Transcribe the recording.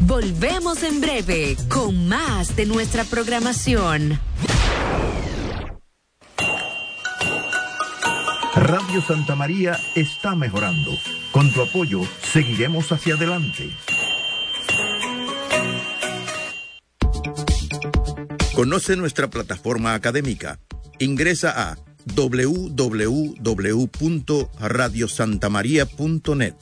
Volvemos en breve con más de nuestra programación. Radio Santa María está mejorando. Con tu apoyo, seguiremos hacia adelante. Conoce nuestra plataforma académica. Ingresa a www.radiosantamaria.net.